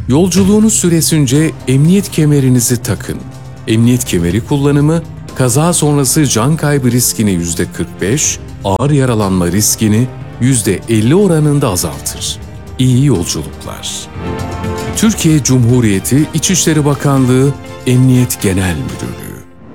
Yolculuğunuz süresince emniyet kemerinizi takın. Emniyet kemeri kullanımı, kaza sonrası can kaybı riskini %45, ağır yaralanma riskini %50 oranında azaltır. İyi yolculuklar. Türkiye Cumhuriyeti İçişleri Bakanlığı Emniyet Genel Müdürlüğü